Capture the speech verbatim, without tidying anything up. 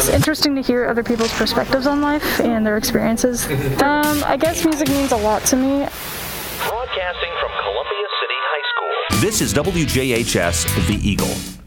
it's interesting to hear other people's perspectives on life and their experiences. Um, I guess music means a lot to me. Broadcasting from Columbia City High School. This is W J H S, The Eagle.